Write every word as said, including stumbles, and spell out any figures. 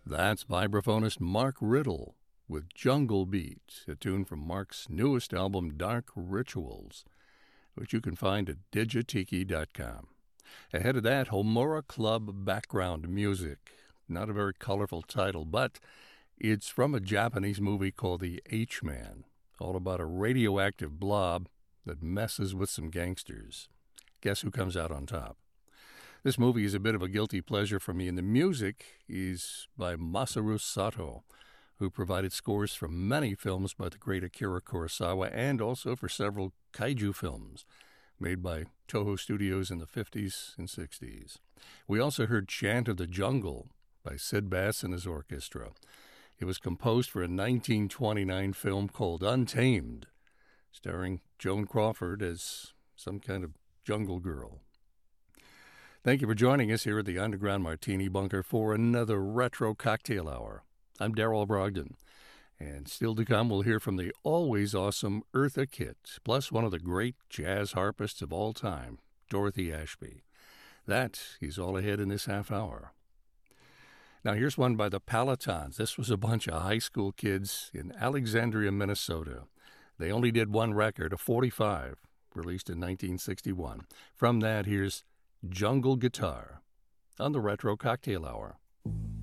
That's vibraphonist Mark Riddle with Jungle Beat, a tune from Mark's newest album, Dark Rituals, which you can find at digitiki dot com. Ahead of that, Homura Club Background Music. Not a very colorful title, but it's from a Japanese movie called The H-Man, all about a radioactive blob that messes with some gangsters. Guess who comes out on top? This movie is a bit of a guilty pleasure for me, and the music is by Masaru Sato, who provided scores for many films by the great Akira Kurosawa and also for several kaiju films made by Toho Studios in the fifties and sixties. We also heard Chant of the Jungle by Sid Bass and his orchestra. It was composed for a nineteen twenty-nine film called Untamed, starring Joan Crawford as some kind of jungle girl. Thank you for joining us here at the Underground Martini Bunker for another Retro Cocktail Hour. I'm Darrell Brogdon, and still to come we'll hear from the always awesome Eartha Kitt, plus one of the great jazz harpists of all time, Dorothy Ashby. That is all ahead in this half hour. Now here's one by the Palatons. This was a bunch of high school kids in Alexandria, Minnesota. They only did one record, a forty-five, released in nineteen sixty-one. From that, here's Jungle Guitar on the Retro Cocktail Hour.